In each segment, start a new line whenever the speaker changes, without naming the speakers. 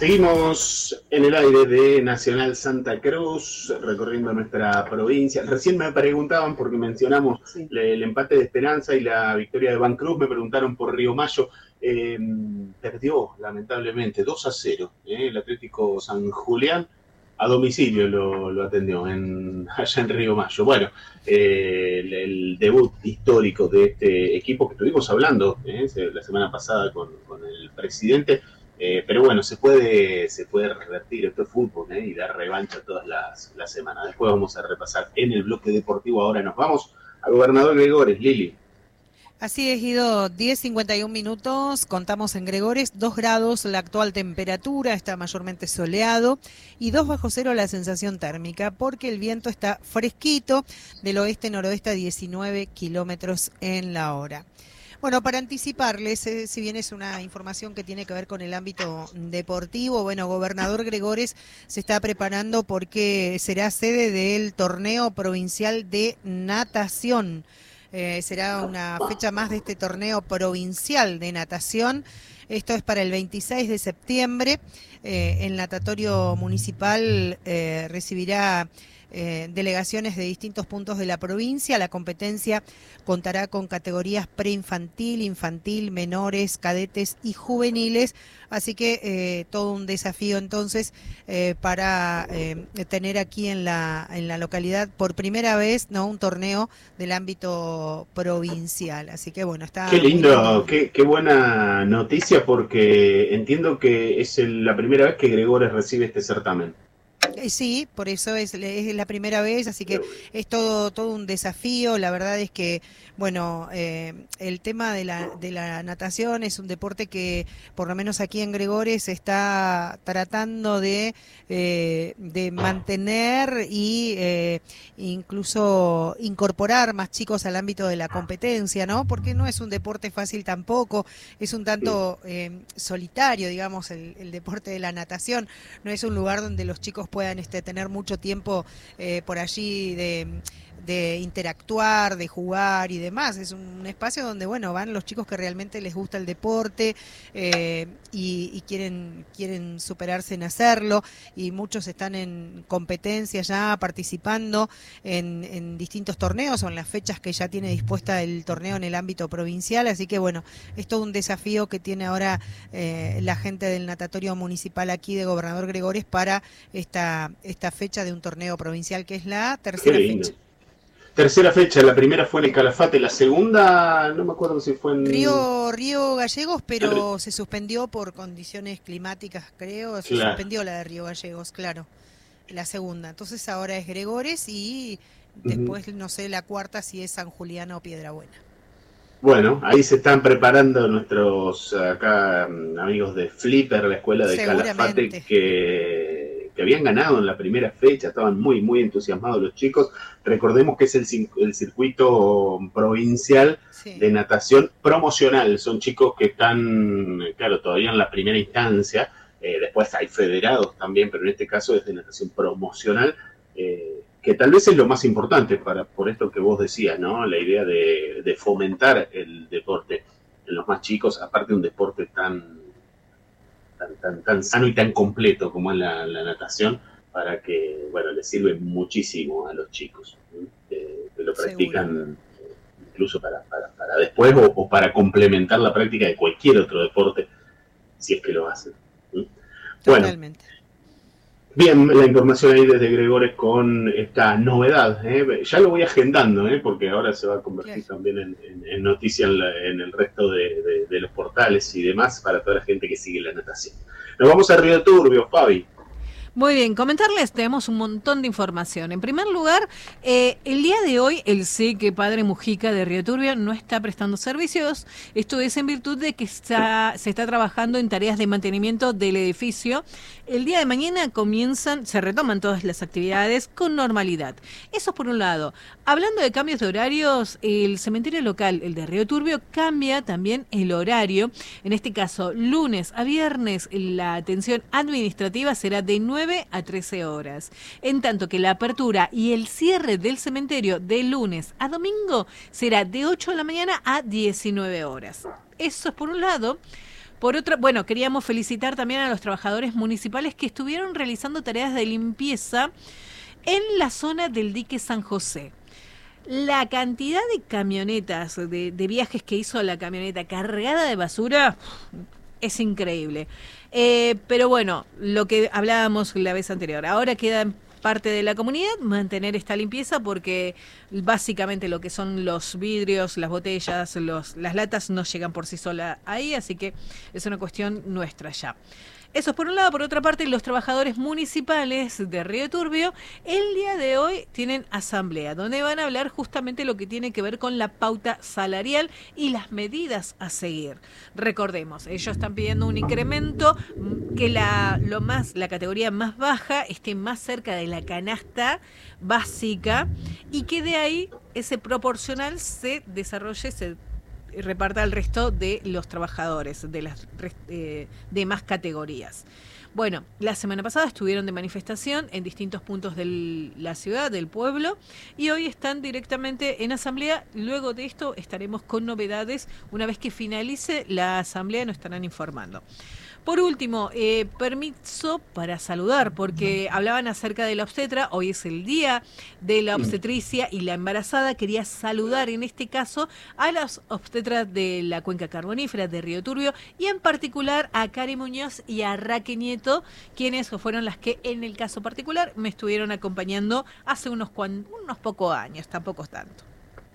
Seguimos en el aire de Nacional Santa Cruz, recorriendo nuestra provincia. Recién me preguntaban, porque mencionamos el empate de Esperanza y la victoria de Van Cruz, me preguntaron por Río Mayo. Perdió, lamentablemente, 2-0. El Atlético San Julián a domicilio lo atendió allá en Río Mayo. Bueno, el debut histórico de este equipo que estuvimos hablando la semana pasada con el presidente. Pero bueno, se puede revertir, esto es fútbol, y dar revancha todas las semanas. Después vamos a repasar en el bloque deportivo. Ahora nos vamos a Gobernador Gregores. Lili.
Así es, Guido, 10:51, contamos en Gregores, 2 grados la actual temperatura, está mayormente soleado y 2 bajo cero la sensación térmica, porque el viento está fresquito del oeste-noroeste a 19 kilómetros en la hora. Bueno, para anticiparles, si bien es una información que tiene que ver con el ámbito deportivo, bueno, Gobernador Gregores se está preparando porque será sede del torneo provincial de natación. Será una fecha más de este torneo provincial de natación. Esto es para el 26 de septiembre. El natatorio municipal recibirá delegaciones de distintos puntos de la provincia. La competencia contará con categorías preinfantil, infantil, menores, cadetes y juveniles, así que todo un desafío entonces para tener aquí en la localidad por primera vez, ¿no?, un torneo del ámbito provincial, así que bueno, está...
Qué lindo, qué buena noticia, porque entiendo que es la primera vez que Gregores recibe este certamen.
Sí, por eso es la primera vez, así que es todo un desafío. La verdad es que, bueno, el tema de la natación es un deporte que, por lo menos aquí en Gregores, se está tratando de mantener y incluso incorporar más chicos al ámbito de la competencia, ¿no? Porque no es un deporte fácil tampoco, es un tanto solitario, digamos, el deporte de la natación. No es un lugar donde los chicos puedan tener mucho tiempo por allí de interactuar, de jugar y demás. Es un espacio donde, bueno, van los chicos que realmente les gusta el deporte y quieren superarse en hacerlo, y muchos están en competencia ya, participando en distintos torneos o en las fechas que ya tiene dispuesta el torneo en el ámbito provincial, así que bueno, es todo un desafío que tiene ahora la gente del natatorio municipal aquí de Gobernador Gregores para esta fecha de un torneo provincial, que es la tercera fecha.
Tercera fecha, la primera fue en el Calafate, la segunda no me acuerdo si fue en...
Río Gallegos, pero se suspendió por condiciones climáticas, creo, se suspendió la de Río Gallegos, claro, la segunda. Entonces ahora es Gregores y después, no sé, la cuarta si es San Julián o Piedrabuena.
Bueno, ahí se están preparando nuestros acá amigos de Flipper, la escuela de Calafate, que habían ganado en la primera fecha, estaban muy entusiasmados los chicos. Recordemos que es el circuito provincial de natación promocional, son chicos que están, claro, todavía en la primera instancia, después hay federados también, pero en este caso es de natación promocional, que tal vez es lo más importante por esto que vos decías, ¿no? La idea de fomentar el deporte en los más chicos, aparte de un deporte tan sano y tan completo como es la natación, para que, bueno, le sirve muchísimo a los chicos, que lo practican incluso para después o para complementar la práctica de cualquier otro deporte, si es que lo hacen. Bueno, totalmente. Bien, la información ahí desde Gregores con esta novedad. Ya lo voy agendando, porque ahora se va a convertir también en noticia en el resto de los portales y demás para toda la gente que sigue la natación. Nos vamos a Río Turbio, Fabi.
Muy bien, comentarles, tenemos un montón de información. En primer lugar, el día de hoy el SEQUE Padre Mujica de Río Turbio no está prestando servicios. Esto es en virtud de que se está trabajando en tareas de mantenimiento del edificio. El día de mañana se retoman todas las actividades con normalidad. Eso por un lado. Hablando de cambios de horarios, el cementerio local, el de Río Turbio, cambia también el horario. En este caso, lunes a viernes, la atención administrativa será de 9 a 13 horas. En tanto que la apertura y el cierre del cementerio de lunes a domingo será de 8 de la mañana a 19 horas. Eso es por un lado. Bueno, queríamos felicitar también a los trabajadores municipales que estuvieron realizando tareas de limpieza en la zona del dique San José. La cantidad de camionetas, de viajes que hizo la camioneta cargada de basura es increíble. Pero bueno, lo que hablábamos la vez anterior, ahora queda parte de la comunidad mantener esta limpieza porque básicamente lo que son los vidrios, las botellas, las latas no llegan por sí sola ahí, así que es una cuestión nuestra ya. Eso es por un lado. Por otra parte, los trabajadores municipales de Río Turbio el día de hoy tienen asamblea, donde van a hablar justamente lo que tiene que ver con la pauta salarial y las medidas a seguir. Recordemos, ellos están pidiendo un incremento que la categoría más baja esté más cerca de la canasta básica y que de ahí ese proporcional se desarrolle, se reparta al resto de los trabajadores de las demás categorías. Bueno, la semana pasada estuvieron de manifestación en distintos puntos de la ciudad, del pueblo, y hoy están directamente en asamblea. Luego de esto estaremos con novedades. Una vez que finalice la asamblea nos estarán informando. Por último, permiso para saludar, porque hablaban acerca de la obstetra. Hoy es el día de la obstetricia y la embarazada. Quería saludar en este caso a las obstetras de la cuenca carbonífera de Río Turbio y en particular a Cari Muñoz y a Raque Nieto, quienes fueron las que en el caso particular me estuvieron acompañando hace unos pocos años, tampoco tanto.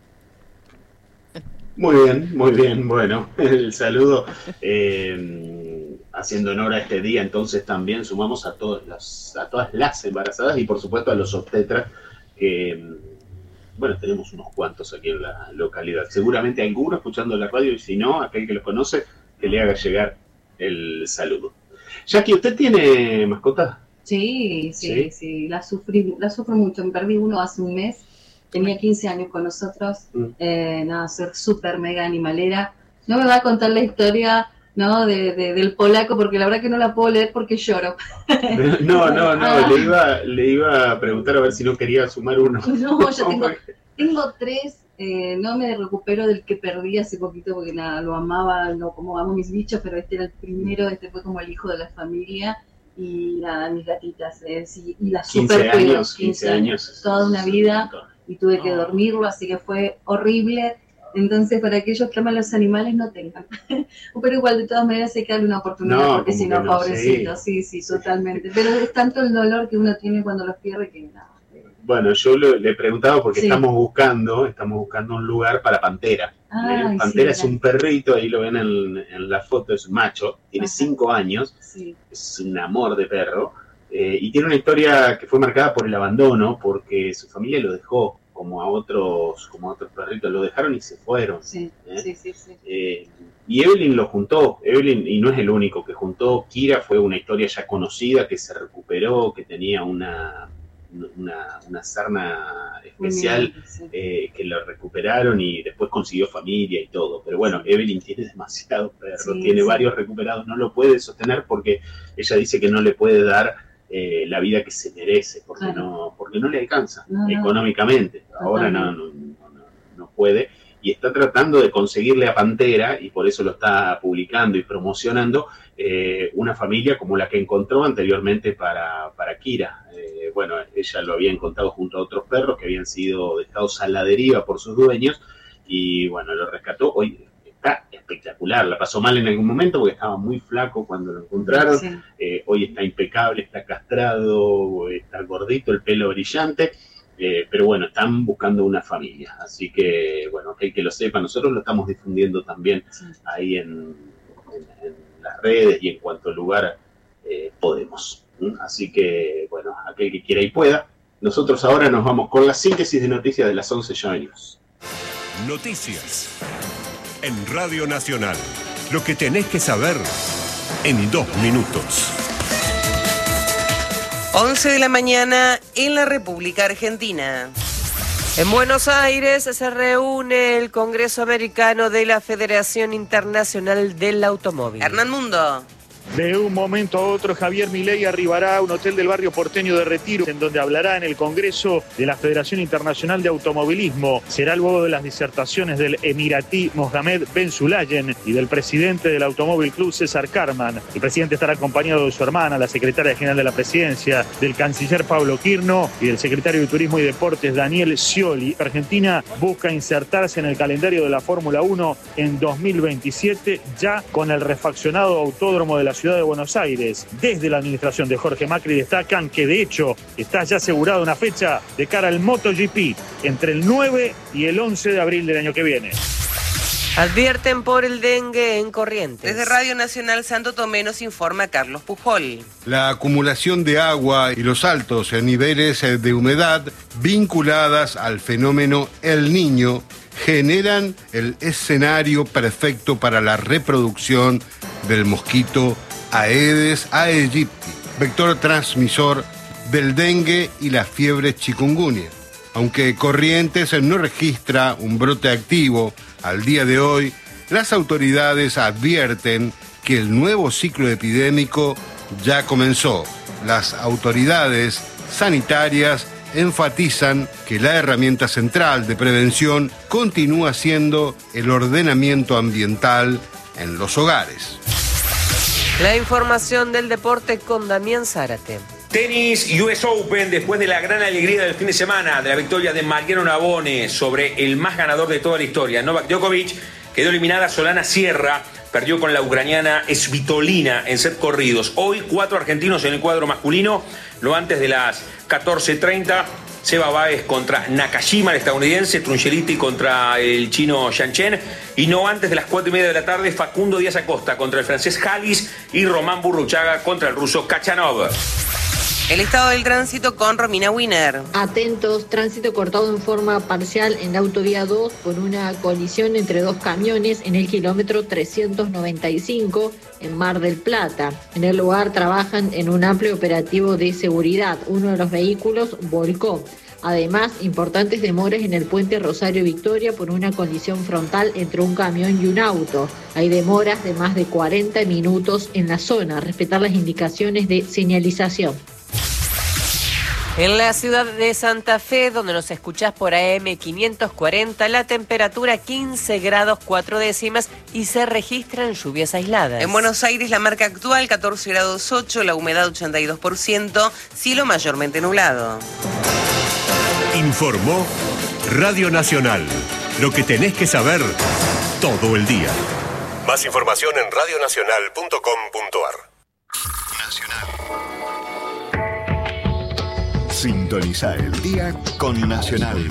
Muy bien. Bueno, el saludo. Haciendo honor a este día, entonces también sumamos a todas las embarazadas y por supuesto a los obstetras, que bueno, tenemos unos cuantos aquí en la localidad. Seguramente alguno escuchando la radio y si no, aquel que los conoce, que le haga llegar el saludo. Jackie, ¿usted tiene mascota?
Sí, la sufro mucho. Me perdí uno hace un mes, tenía 15 años con nosotros, ser súper mega animalera. No me va a contar la historia, ¿no? del polaco, porque la verdad que no la puedo leer porque lloro.
No, le iba a preguntar a ver si no quería sumar uno.
No, yo tengo 3, no me recupero del que perdí hace poquito porque nada, lo amaba, como amo mis bichos, pero este era el primero, este fue como el hijo de la familia y nada, mis gatitas, y la super
15 años.
Toda una vida y tuve que dormirlo, así que fue horrible. Entonces, para aquellos que aman los animales, no tengan. Pero igual, de todas maneras, hay que darle una oportunidad, porque si no, pobrecito, sí, totalmente. Pero es tanto el dolor que uno tiene cuando los pierde que nada.
Bueno, yo le preguntaba porque estamos buscando un lugar para Pantera. Pantera es un perrito, ahí lo ven en la foto, es un macho, tiene 5 años, es un amor de perro, y tiene una historia que fue marcada por el abandono, porque su familia lo dejó. Como a otros perritos, lo dejaron y se fueron. Sí. Y Evelyn lo juntó, y no es el único que juntó. Kira fue una historia ya conocida, que se recuperó, que tenía una sarna especial, que lo recuperaron y después consiguió familia y todo. Pero bueno, Evelyn tiene demasiados perros, tiene varios recuperados, no lo puede sostener porque ella dice que no le puede dar la vida que se merece, porque no le alcanza económicamente. Ahora no puede, y está tratando de conseguirle a Pantera, y por eso lo está publicando y promocionando, una familia como la que encontró anteriormente para Kira. Bueno, ella lo había encontrado junto a otros perros que habían sido dejados a la deriva por sus dueños, y bueno, lo rescató. Hoy está espectacular, la pasó mal en algún momento porque estaba muy flaco cuando lo encontraron. Hoy está impecable, está castrado, está gordito, el pelo brillante, pero bueno, están buscando una familia, así que bueno, aquel que lo sepa, nosotros lo estamos difundiendo también ahí en las redes y en cuanto lugar podemos, así que bueno, aquel que quiera y pueda. Nosotros ahora nos vamos con la síntesis de noticias de las 11 Joy News.
Noticias en Radio Nacional. Lo que tenés que saber en 2 minutos.
11 de la mañana en la República Argentina. En Buenos Aires se reúne el Congreso Americano de la Federación Internacional del Automóvil. Hernán Mundo.
De un momento a otro, Javier Milei arribará a un hotel del barrio porteño de Retiro, en donde hablará en el Congreso de la Federación Internacional de Automovilismo. Será luego de las disertaciones del emiratí Mohamed Ben Sulayem y del presidente del Automóvil Club, César Carman. El presidente estará acompañado de su hermana, la secretaria general de la presidencia, del canciller Pablo Quirno y del secretario de Turismo y Deportes, Daniel Scioli. Argentina busca insertarse en el calendario de la Fórmula 1 en 2027, ya con el refaccionado autódromo de la ciudad de Buenos Aires. Desde la administración de Jorge Macri destacan que de hecho está ya asegurada una fecha de cara al MotoGP entre el 9 y el 11 de abril del año que viene.
Advierten por el dengue en Corrientes. Desde Radio Nacional Santo Tomé nos informa Carlos Pujol.
La acumulación de agua y los altos niveles de humedad vinculadas al fenómeno El Niño generan el escenario perfecto para la reproducción del mosquito Aedes aegypti, vector transmisor del dengue y la fiebre chikungunya. Aunque Corrientes no registra un brote activo al día de hoy, las autoridades advierten que el nuevo ciclo epidémico ya comenzó. Las autoridades sanitarias enfatizan que la herramienta central de prevención continúa siendo el ordenamiento ambiental en los hogares.
La información del deporte con Damián Zárate.
Tenis US Open, después de la gran alegría del fin de semana, de la victoria de Mariano Navone sobre el más ganador de toda la historia, Novak Djokovic, quedó eliminada Solana Sierra, perdió con la ucraniana Svitolina en set corridos. Hoy 4 argentinos en el cuadro masculino, lo antes de las 14:30, Seba Báez contra Nakashima, el estadounidense, Trungeliti contra el chino Yan Chen, y no antes de las 4:30 de la tarde, Facundo Díaz Acosta contra el francés Halis y Román Burruchaga contra el ruso Kachanov.
El estado del tránsito con Romina Wiener.
Atentos, tránsito cortado en forma parcial en la autovía 2 por una colisión entre dos camiones en el kilómetro 395 en Mar del Plata. En el lugar trabajan en un amplio operativo de seguridad. Uno de los vehículos volcó. Además, importantes demoras en el puente Rosario Victoria por una colisión frontal entre un camión y un auto. Hay demoras de más de 40 minutos en la zona. Respetar las indicaciones de señalización.
En la ciudad de Santa Fe, donde nos escuchás por AM 540, la temperatura 15 grados 4 décimas y se registran lluvias aisladas. En Buenos Aires, la marca actual 14 grados 8, la humedad 82%, cielo mayormente nublado.
Informó Radio Nacional. Lo que tenés que saber todo el día. Más información en radionacional.com.ar.
Nacional. Sintoniza el día con Nacional.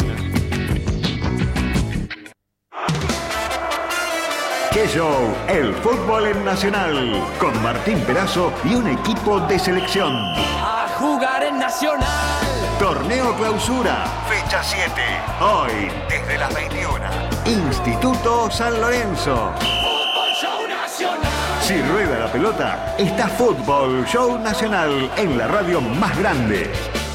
¡Qué show! El fútbol en Nacional. Con Martín Perazo y un equipo de selección.
A jugar en Nacional.
Torneo Clausura. Fecha 7. Hoy, desde las 21. Instituto San Lorenzo.
Fútbol Show Nacional.
Si rueda la pelota, está Fútbol Show Nacional en la radio más grande.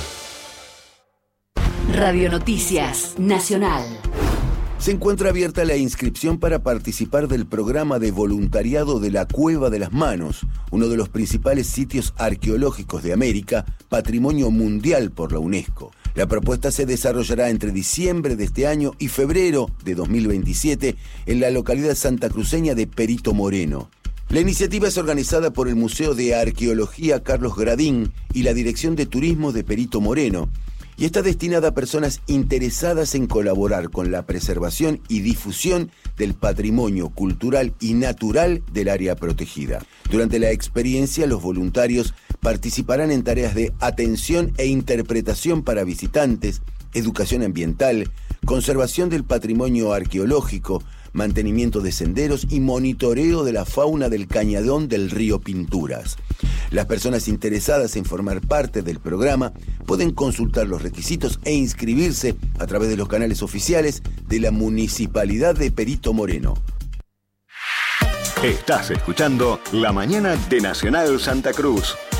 Radio Noticias Nacional.
Se encuentra abierta la inscripción para participar del programa de voluntariado de la Cueva de las Manos, uno de los principales sitios arqueológicos de América, patrimonio mundial por la UNESCO. La propuesta se desarrollará entre diciembre de este año y febrero de 2027 en la localidad santacruceña de Perito Moreno. La iniciativa es organizada por el Museo de Arqueología Carlos Gradín y la Dirección de Turismo de Perito Moreno, y está destinada a personas interesadas en colaborar con la preservación y difusión del patrimonio cultural y natural del área protegida. Durante la experiencia, los voluntarios participarán en tareas de atención e interpretación para visitantes, educación ambiental, conservación del patrimonio arqueológico, mantenimiento de senderos y monitoreo de la fauna del cañadón del río Pinturas. Las personas interesadas en formar parte del programa pueden consultar los requisitos e inscribirse a través de los canales oficiales de la Municipalidad de Perito Moreno.
Estás escuchando La Mañana de Nacional Santa Cruz.